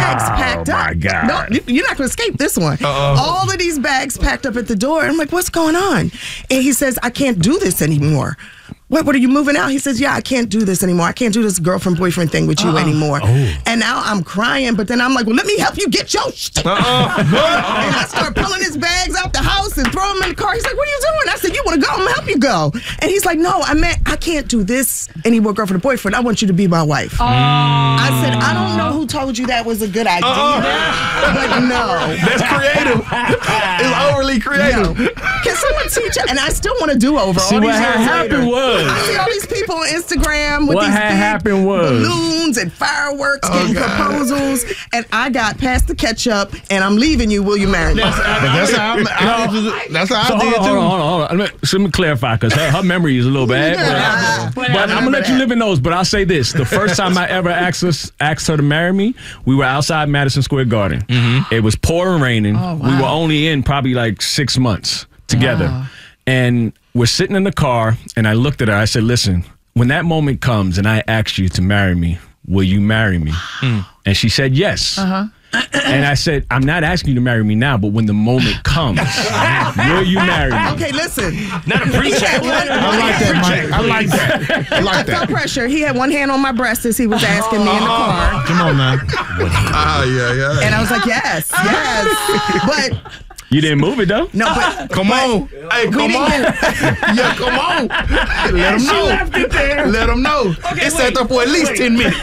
bags packed up. Oh, my God. No, you're not going to escape this one. All of these bags packed up at the door. I'm like, what's going on? And he says, I can't do this anymore. What are you moving out? He says, yeah, I can't do this anymore. I can't do this girlfriend-boyfriend thing with you anymore. And now I'm crying, but then I'm like, well, let me help you get your shit. And I start pulling his bags out the house and throw them in the car. He's like, what are you doing? I said, you want to go? I'm going to help you go. And he's like, no, I can't do this anymore, girlfriend or boyfriend. I want you to be my wife. I said, I don't know who told you that was a good idea, but no. That's creative. It's overly creative. No. Can someone teach it? And I still want to do over See, all these what years happened later. was. I see all these people on Instagram with What these had big happened was. balloons and fireworks getting proposals, and I got past the ketchup, and I'm leaving you. Will you marry me? That's how I So did too. hold on. Let me clarify, because her memory is a little bad. But I'm going to let you live in those. But I'll say this. The first time I ever asked her to marry me, we were outside Madison Square Garden. It was pouring raining. We were only in probably like 6 months together. And we're sitting in the car, and I looked at her. I said, listen, when that moment comes and I ask you to marry me, will you marry me? And she said yes. And I said, I'm not asking you to marry me now, but when the moment comes, will you marry me? Okay, listen. Not a preacher. I like that, Mike. I like that. I like I felt that. pressure. He had one hand on my breast as he was asking me in the car. Come on now. Yeah. And I was like, yes. But You didn't move it, though? no, but Come on. Hey, come on. Yeah, come on. Let them know. Let them know. It's set up for at least 10 minutes. A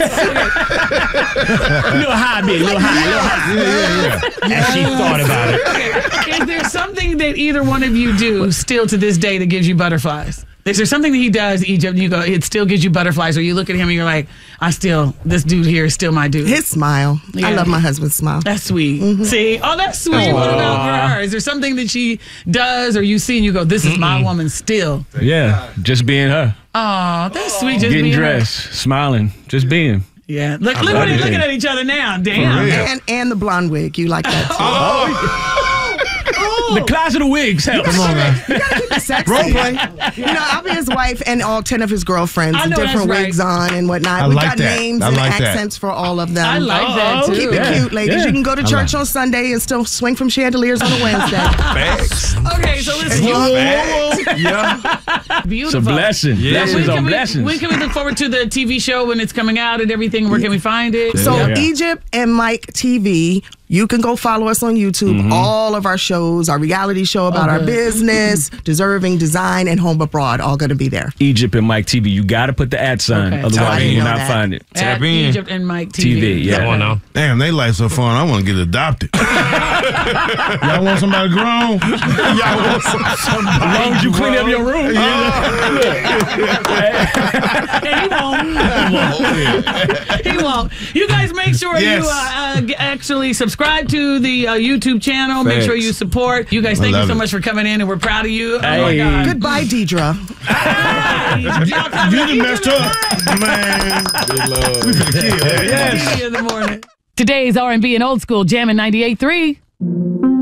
little high, big, a little high. And she thought about it. Is there something that either one of you do still to this day that gives you butterflies? Is there something that he does, Egypt, and you go, it still gives you butterflies, or you look at him and you're like, this dude here is still my dude? his smile. I love my husband's smile. That's sweet. See? Oh, that's sweet. What about for her? Is there something that she does or you see and you go, this is my woman still? Yeah, just being her. Oh, that's sweet. Just Getting being her. dressed, smiling, just being. Yeah. Look what they're looking at each other now. Damn. And the blonde wig. You like that too. The closet of wigs helps. Come on, man. You gotta keep it sexy. Role play. I'll be his wife and all 10 of his girlfriends I with know different that's wigs on and whatnot. I We like got that. names I and like that. accents for all of them. I like that too. Keep it cute, ladies. Yeah. You can go to church on Sunday and still swing from chandeliers on a Wednesday. Facts. Okay, so listen. Yeah. Beautiful. It's a blessing. Blessings on blessings. When can we look forward to the TV show when it's coming out and everything? Where can we find it? So Yeah. Egypt and Mike TV, you can go follow us on YouTube. All of our shows, our reality show about our business, Deserving Design, and Home Abroad, all going to be there. Egypt and Mike TV. You got to put the @ sign. Okay. Otherwise, I you will know not that. find it. At Tap in. Egypt and Mike TV. TV, yeah. Come on now. Damn, they life so fun. I want to get adopted. Y'all want somebody grown? Y'all want somebody As long as you clean up your room. He won't. You guys make sure Yes. you actually subscribe to the YouTube channel. Make sure Thanks. you support. You guys, thank you love so it. much for coming in, and we're proud of you. Oh my Hey. God. Goodbye, Deidre. Y'all come You back done messed up. Man. in the morning. Today's R&B and old school jamming 98.3.